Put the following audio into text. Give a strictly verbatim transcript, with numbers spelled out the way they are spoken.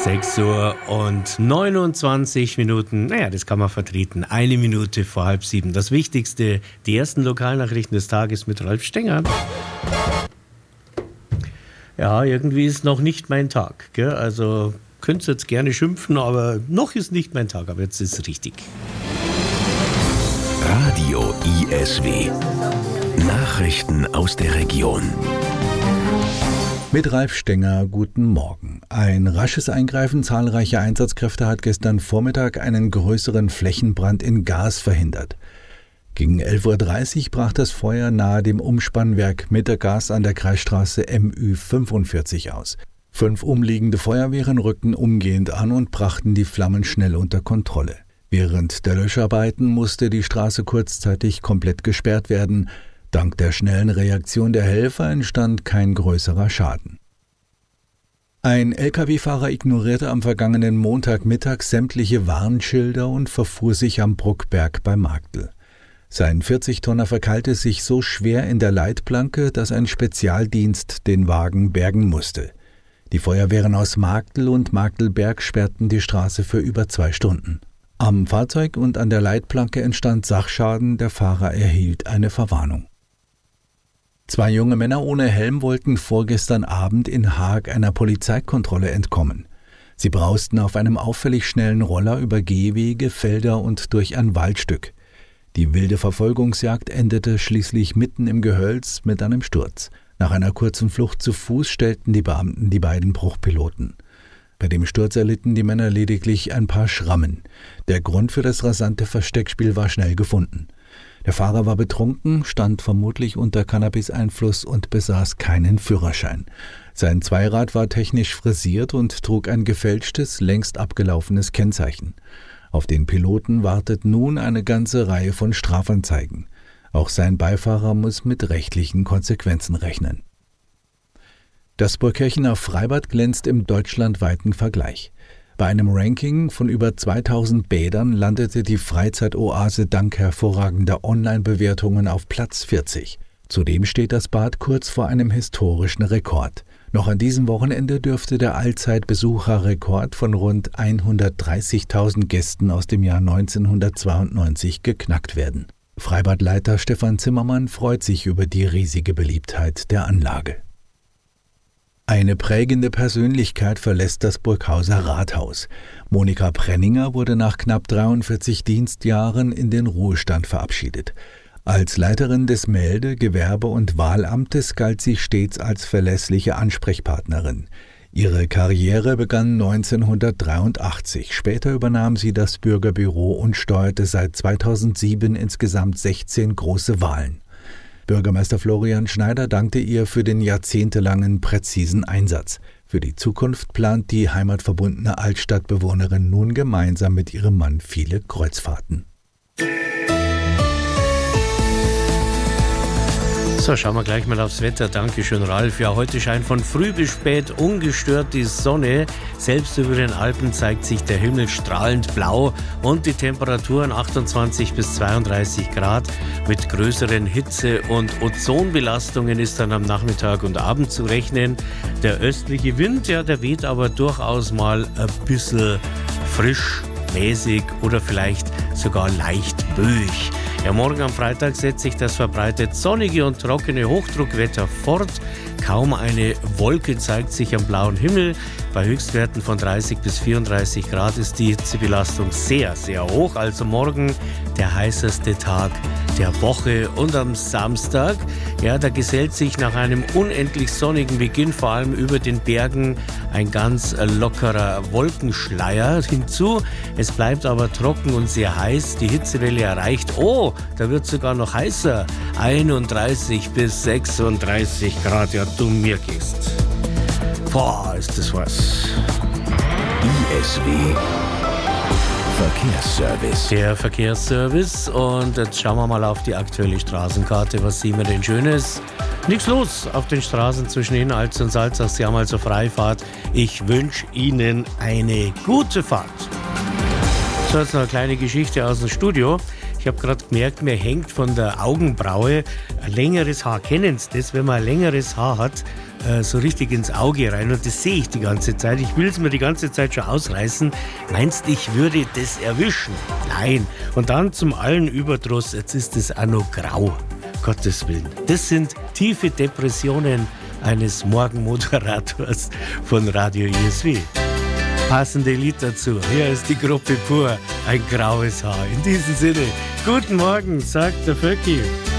sechs Uhr und neunundzwanzig Minuten, naja, das kann man vertreten, eine Minute vor halb sieben. Das Wichtigste, die ersten Lokalnachrichten des Tages mit Ralf Stenger. Ja, irgendwie ist noch nicht mein Tag, gell? Also könnt ihr jetzt gerne schimpfen, aber noch ist nicht mein Tag, aber jetzt ist es richtig. Radio I S W. Nachrichten aus der Region. Mit Ralf Stenger, guten Morgen. Ein rasches Eingreifen zahlreicher Einsatzkräfte hat gestern Vormittag einen größeren Flächenbrand in Gaas verhindert. Gegen elf Uhr dreißig brach das Feuer nahe dem Umspannwerk Mittergaas an der Kreisstraße M Ü fünfundvierzig aus. Fünf umliegende Feuerwehren rückten umgehend an und brachten die Flammen schnell unter Kontrolle. Während der Löscharbeiten musste die Straße kurzzeitig komplett gesperrt werden. Dank der schnellen Reaktion der Helfer entstand kein größerer Schaden. Ein L K W-Fahrer ignorierte am vergangenen Montagmittag sämtliche Warnschilder und verfuhr sich am Bruckberg bei Marktl. Sein vierzig-Tonner verkeilte sich so schwer in der Leitplanke, dass ein Spezialdienst den Wagen bergen musste. Die Feuerwehren aus Marktl und Marktlberg sperrten die Straße für über zwei Stunden. Am Fahrzeug und an der Leitplanke entstand Sachschaden, der Fahrer erhielt eine Verwarnung. Zwei junge Männer ohne Helm wollten vorgestern Abend in Haag einer Polizeikontrolle entkommen. Sie brausten auf einem auffällig schnellen Roller über Gehwege, Felder und durch ein Waldstück. Die wilde Verfolgungsjagd endete schließlich mitten im Gehölz mit einem Sturz. Nach einer kurzen Flucht zu Fuß stellten die Beamten die beiden Bruchpiloten. Bei dem Sturz erlitten die Männer lediglich ein paar Schrammen. Der Grund für das rasante Versteckspiel war schnell gefunden. Der Fahrer war betrunken, stand vermutlich unter Cannabis-Einfluss und besaß keinen Führerschein. Sein Zweirad war technisch frisiert und trug ein gefälschtes, längst abgelaufenes Kennzeichen. Auf den Piloten wartet nun eine ganze Reihe von Strafanzeigen. Auch sein Beifahrer muss mit rechtlichen Konsequenzen rechnen. Das Burgkirchener Freibad glänzt im deutschlandweiten Vergleich. Bei einem Ranking von über zweitausend Bädern landete die Freizeitoase dank hervorragender Online-Bewertungen auf Platz vierzig. Zudem steht das Bad kurz vor einem historischen Rekord. Noch an diesem Wochenende dürfte der Allzeitbesucherrekord von rund hundertdreißigtausend Gästen aus dem Jahr neunzehnhundertzweiundneunzig geknackt werden. Freibadleiter Stefan Zimmermann freut sich über die riesige Beliebtheit der Anlage. Eine prägende Persönlichkeit verlässt das Burghauser Rathaus. Monika Prenninger wurde nach knapp dreiundvierzig Dienstjahren in den Ruhestand verabschiedet. Als Leiterin des Melde-, Gewerbe- und Wahlamtes galt sie stets als verlässliche Ansprechpartnerin. Ihre Karriere begann neunzehnhundertdreiundachtzig. Später übernahm sie das Bürgerbüro und steuerte seit zweitausendsieben insgesamt sechzehn große Wahlen. Bürgermeister Florian Schneider dankte ihr für den jahrzehntelangen präzisen Einsatz. Für die Zukunft plant die heimatverbundene Altstadtbewohnerin nun gemeinsam mit ihrem Mann viele Kreuzfahrten. So, schauen wir gleich mal aufs Wetter. Dankeschön, Ralf. Ja, heute scheint von früh bis spät ungestört die Sonne. Selbst über den Alpen zeigt sich der Himmel strahlend blau und die Temperaturen achtundzwanzig bis zweiunddreißig Grad. Mit größeren Hitze- und Ozonbelastungen ist dann am Nachmittag und Abend zu rechnen. Der östliche Wind, ja, der weht aber durchaus mal ein bisschen frisch, mäßig oder vielleicht sogar leicht böig. Ja, morgen am Freitag setzt sich das verbreitet sonnige und trockene Hochdruckwetter fort. Kaum eine Wolke zeigt sich am blauen Himmel. Bei Höchstwerten von dreißig bis vierunddreißig Grad ist die Hitzebelastung sehr, sehr hoch. Also morgen der heißeste Tag der Woche. Und am Samstag, ja, da gesellt sich nach einem unendlich sonnigen Beginn vor allem über den Bergen ein ganz lockerer Wolkenschleier hinzu. Es bleibt aber trocken und sehr heiß. Die Hitzewelle erreicht, oh, da wird sogar noch heißer. einunddreißig bis sechsunddreißig Grad, ja, du mir gehst. Boah, ist das was. I S W Verkehrsservice. Der Verkehrsservice. Und jetzt schauen wir mal auf die aktuelle Straßenkarte. Was sehen wir denn Schönes? Nichts los auf den Straßen zwischen Inhalt und Salzach. Sie haben also Freifahrt. Ich wünsche Ihnen eine gute Fahrt. So, jetzt noch eine kleine Geschichte aus dem Studio. Ich Ich habe gerade gemerkt, mir hängt von der Augenbraue ein längeres Haar. Kennen Sie das, wenn man ein längeres Haar hat, äh, so richtig ins Auge rein? Und das sehe ich die ganze Zeit. Ich will es mir die ganze Zeit schon ausreißen. Meinst du, ich würde das erwischen? Nein. Und dann zum allen Überdruss, jetzt ist es auch noch grau. Gottes Willen. Das sind tiefe Depressionen eines Morgenmoderators von Radio I S W. Passende Lied dazu. Hier ist die Gruppe Pur, ein graues Haar. In diesem Sinne, guten Morgen, sagt der Vöcki.